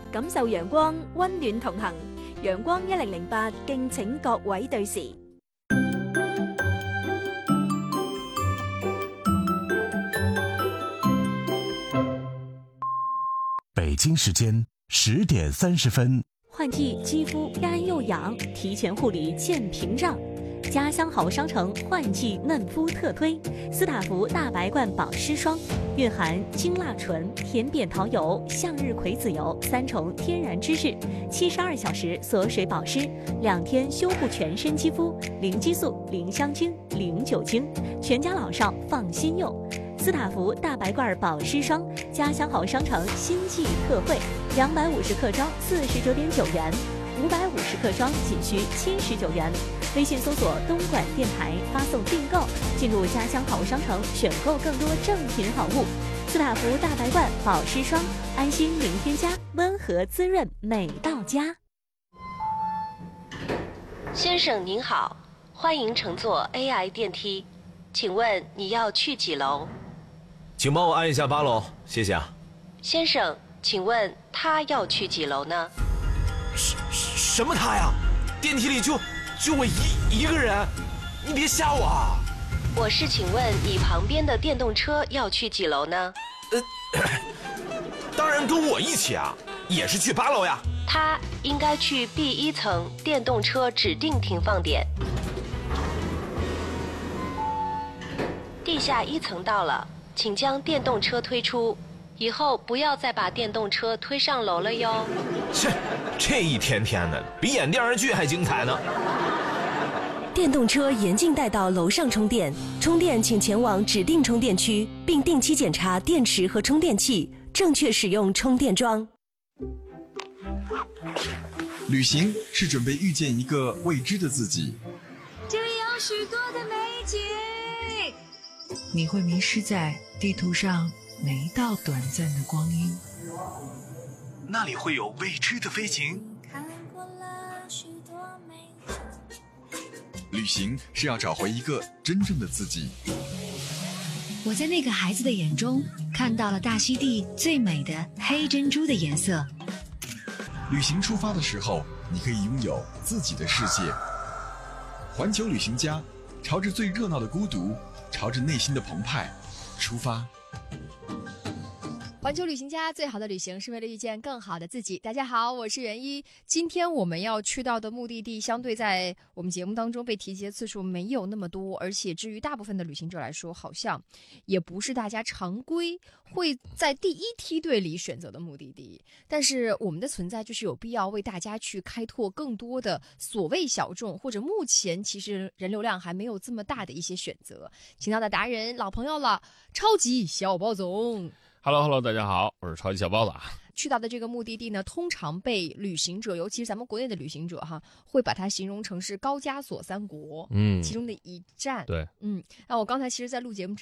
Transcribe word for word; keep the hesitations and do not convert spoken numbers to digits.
感受陽光，溫暖同行。陽光一零零八，敬請各位對時。 北京时间十点三十分。 换季肌肤干又痒，提前护理见屏障。家乡好商城换季嫩肤特推斯塔芙大白罐保湿霜，蕴含精蜡醇、甜扁桃油、向日葵籽油三重天然脂质，七十二小时锁水保湿，两天修护全身肌肤，零激素、零香精、零酒精，全家老少放心用。斯塔芙大白罐保湿霜，家乡好商城新季特惠，两百五十克装四十九点九元，五百五十克装仅需七十九元。微信搜索东莞电台，发送订购，进入家乡好商城，选购更多正品好物。斯塔芙大白罐保湿霜，安心零添加，温和滋润美到家。 先生您好，欢迎乘坐 A I 电梯，请问你要去几楼？ 请帮我按一下八楼，谢谢啊。 先生，请问他要去几楼呢？ 什什么他呀？电梯里就就我一一个人，你别吓我啊！ 我是请问你旁边的电动车要去几楼呢？ 呃，当然跟我一起啊，也是去八楼呀。 他应该去 B 一层电动车指定停放点。地下一层到了，请将电动车推出，以后不要再把电动车推上楼了哟。 切，这一天天的比演电视剧还精彩呢。 电动车严禁带到楼上充电，充电请前往指定充电区，并定期检查电池和充电器，正确使用充电桩。 旅行是准备遇见一个未知的自己， 这里有许多的美景， 你会迷失在地图上每一道短暂的光阴， 那里会有未知的飞行。旅行是要找回一个真正的自己。 我在那个孩子的眼中看到了大溪地最美的黑珍珠的颜色。 旅行出发的时候，你可以拥有自己的世界。环球旅行家，朝着最热闹的孤独，朝着内心的澎湃出发。 环球旅行家，最好的旅行是为了遇见更好的自己。大家好，我是袁一。今天我们要去到的目的地，相对在我们节目当中被提及的次数没有那么多，而且至于大部分的旅行者来说，好像也不是大家常规会在第一梯队里选择的目的地。但是我们的存在就是有必要为大家去开拓更多的所谓小众，或者目前其实人流量还没有这么大的一些选择。请到的达人老朋友了，超级小包总。 Hello Hello， 大家好，我是超级小包子啊。 去到的这个目的地呢，通常被旅行者，尤其是咱们国内的旅行者哈，会把它形容成是高加索三国，嗯，其中的一站。 对， 嗯，那我刚才其实，在录节目之